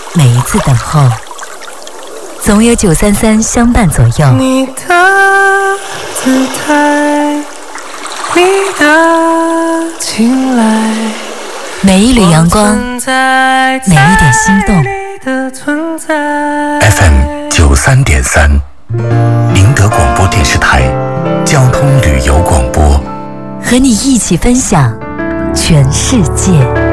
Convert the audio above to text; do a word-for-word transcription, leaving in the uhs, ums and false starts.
每一次等候，总有九三三相伴左右。 你的姿态，你的青睐， 每一缕阳光，每一点心动。 F M 九三点三，宁德广播电视台交通旅游广播， 和你一起分享全世界。